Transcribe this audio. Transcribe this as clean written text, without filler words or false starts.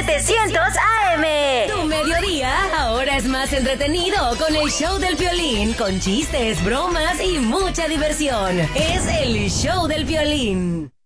700 AM. Tu mediodía ahora es más entretenido con el show del Piolín, con chistes, bromas y mucha diversión. Es el show del Piolín.